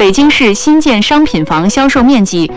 北京市新建商品房销售面积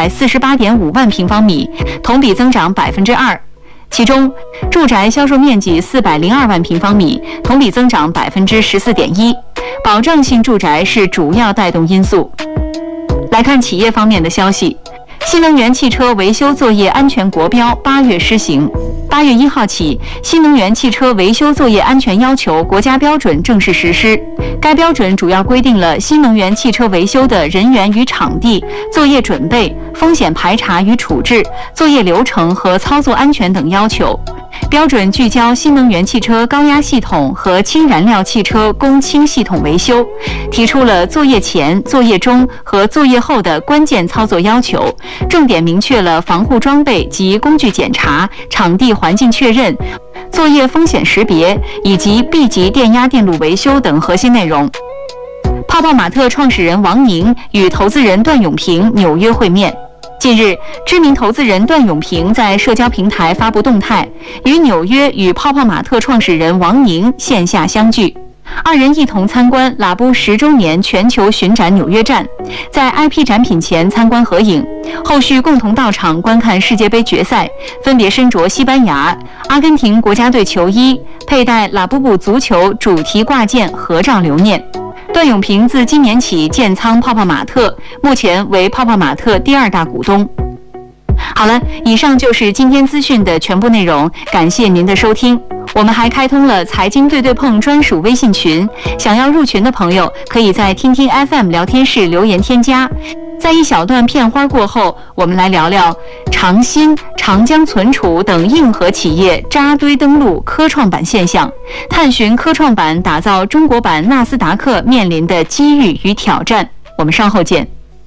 548.5万平方米，同比增长2%。其中，住宅销售面积402万平方米，同比增长14.1%。保障性住宅是主要带动因素。来看企业方面的消息。新能源汽车维修作业安全国标8月施行。8月1号起，新能源汽车维修作业安全要求国家标准正式实施。该标准主要规定了新能源汽车维修的人员与场地、作业准备、风险排查与处置、作业流程和操作安全等要求。标准聚焦新能源汽车高压系统和氢燃料汽车供氢系统维修，提出了作业前、作业中和作业后的关键操作要求，重点明确了防护装备及工具检查、场地环境确认、作业风险识别以及 B 级电压电路维修等核心内容。泡泡玛特创始人王宁与投资人段永平纽约会面。近日，知名投资人段永平在社交平台发布动态，于纽约与泡泡玛特创始人王宁线下相聚。二人一同参观拉布10周年全球巡展纽约站，在 IP 展品前参观合影，后续共同到场观看世界杯决赛，分别身着西班牙、阿根廷国家队球衣，佩戴拉布布足球主题挂件合照留念。段永平自今年起建仓泡泡玛特，目前为泡泡玛特第2大股东。好了，以上就是今天资讯的全部内容，感谢您的收听。我们还开通了财经对对碰专属微信群，想要入群的朋友可以在听听 FM 聊天室留言添加。在一小段片花过后，我们来聊聊长鑫、长江存储等硬核企业扎堆登陆科创板现象，探寻科创板打造中国版纳斯达克面临的机遇与挑战。我们稍后见。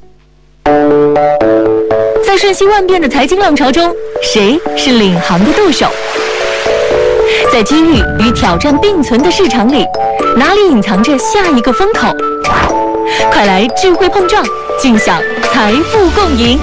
在瞬息万变的财经浪潮中，谁是领航的舵手？在机遇与挑战并存的市场里，哪里隐藏着下一个风口？快来智慧碰撞，尽享财富共赢！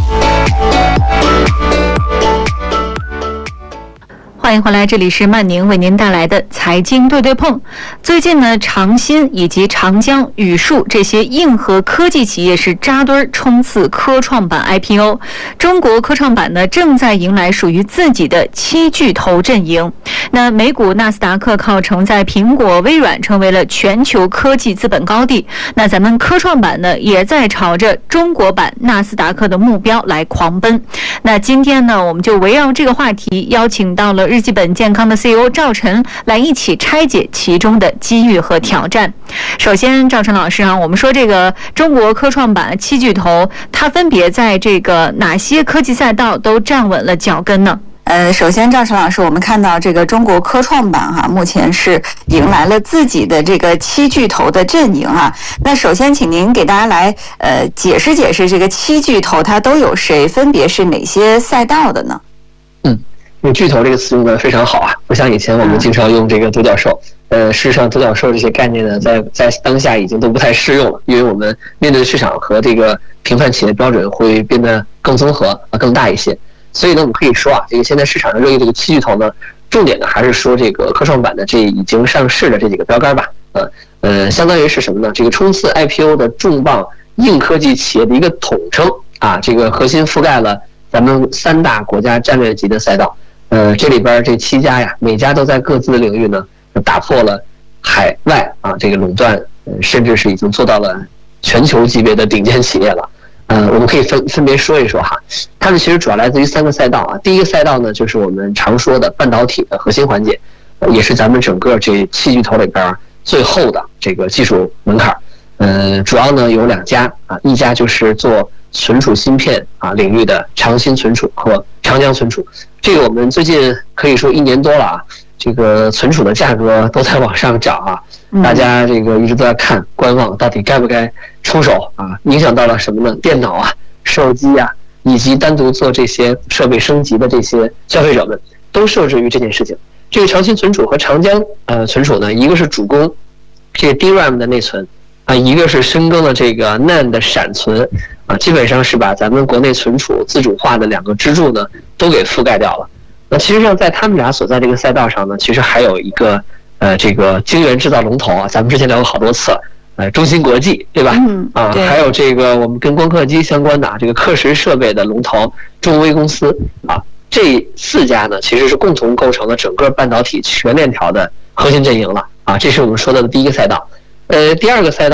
欢迎回来，这里是曼宁为您带来的财经对对碰。最近呢，长鑫以及长江、宇树这些硬核科技企业是扎堆冲刺科创板 IPO。中国科创板呢，正在迎来属于自己的7巨头阵营。那美股纳斯达克靠承载苹果、微软，成为了全球科技资本高地。那咱们科创板呢，也在朝着中国版纳斯达克的目标来狂奔。那今天呢，我们就围绕这个话题，邀请到了日记本健康的 CEO 赵晨来一起拆解其中的机遇和挑战。首先，赵晨老师啊，我们说这个中国科创板7巨头，它分别在这个哪些科技赛道都站稳了脚跟呢？ 首先，赵晨老师，我们看到这个中国科创板目前是迎来了自己的这个7巨头的阵营那首先，请您给大家来解释解释这个7巨头它都有谁，分别是哪些赛道的呢？ 用巨头这个词用的非常好不像以前我们经常用这个独角兽。事实上，独角兽这些概念呢，在当下已经都不太适用了，因为我们面对的市场和这个评判企业标准会变得更综合更大一些。所以呢，我们可以说这个现在市场上热议这个7巨头呢，重点呢还是说这个科创板的这已经上市的这几个标杆吧。相当于是什么呢？这个冲刺 IPO 的重磅硬科技企业的一个统称这个核心覆盖了咱们3大国家战略级的赛道。这里边这7家呀，每家都在各自的领域呢打破了海外这个垄断，甚至是已经做到了全球级别的顶尖企业了。我们可以分别说一说它们其实主要来自于3个赛道第一个赛道呢，就是我们常说的半导体的核心环节，也是咱们整个这7巨头里边最后的这个技术门槛。主要呢有2家一家就是做存储芯片领域的长鑫存储和长江存储。这个我们最近可以说1年多了这个存储的价格都在往上涨大家这个一直都在看观望，到底该不该出手影响到了什么呢？电脑手机以及单独做这些设备升级的这些消费者们都受制于这件事情。这个长鑫存储和长江存储呢，一个是主攻这个 DRAM 的内存一个是深耕了这个 NAND 的闪存基本上是把咱们国内存储自主化的2个支柱呢都给覆盖掉了。那其实上在他们俩所在这个赛道上呢，其实还有一个这个晶圆制造龙头咱们之前聊过好多次中芯国际，对吧？还有这个我们跟光刻机相关的这个刻蚀设备的龙头中微公司啊，这4家呢其实是共同构成了整个半导体全链条的核心阵营了啊。这是我们说到的第一个赛道。第二个赛道。